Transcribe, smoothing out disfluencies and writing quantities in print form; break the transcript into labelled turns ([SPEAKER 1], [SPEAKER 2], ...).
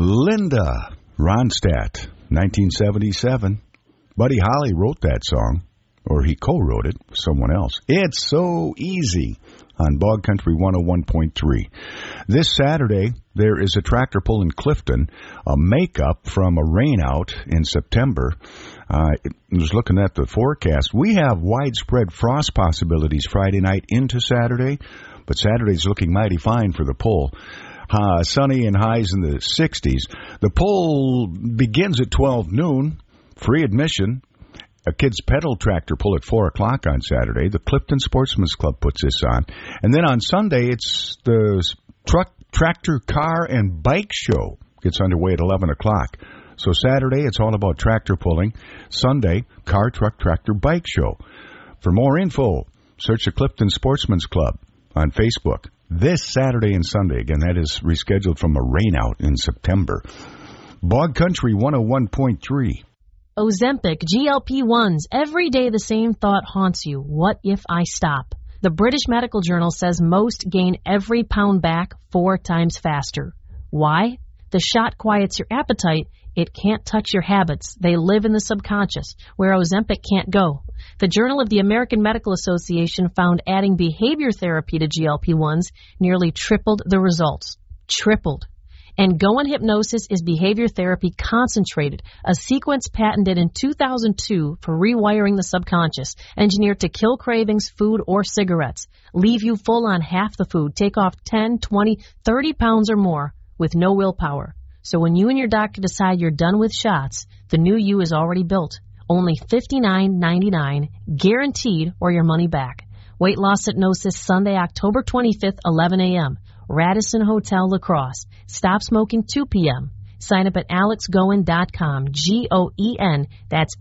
[SPEAKER 1] Linda Ronstadt, 1977. Buddy Holly wrote that song, or he co-wrote it with someone else. It's So Easy on Bog Country 101.3. This Saturday, there is a tractor pull in Clifton, a makeup from a rainout in September. I was looking at the forecast. We have widespread frost possibilities Friday night into Saturday, but Saturday's looking mighty fine for the pull. Sunny and highs in the 60s. The pull begins at 12 noon, free admission. A kids' pedal tractor pull at 4 o'clock on Saturday. The Clifton Sportsman's Club puts this on. And then on Sunday, it's the tractor, car, and bike show gets underway at 11 o'clock. So Saturday, it's all about tractor pulling. Sunday, car, truck, tractor, bike show. For more info, search the Clifton Sportsman's Club on Facebook. This Saturday and Sunday, again, that is rescheduled from a rainout in September. Bog Country 101.3.
[SPEAKER 2] Ozempic, GLP-1s. Every day the same thought haunts you. What if I stop? The British Medical Journal says most gain every pound back 4 times faster. Why? The shot quiets your appetite. It can't touch your habits. They live in the subconscious, where Ozempic can't go. The Journal of the American Medical Association found adding behavior therapy to GLP-1s nearly tripled the results. Tripled. And Goan Hypnosis is behavior therapy concentrated, a sequence patented in 2002 for rewiring the subconscious, engineered to kill cravings, food, or cigarettes, leave you full on half the food, take off 10, 20, 30 pounds or more with no willpower. So when you and your doctor decide you're done with shots, the new you is already built. Only $59.99, guaranteed, or your money back. Weight Loss Hypnosis, Sunday, October 25th, 11 a.m. Radisson Hotel, La Crosse. Stop smoking 2 p.m. Sign up at alexgoen.com. Goen. That's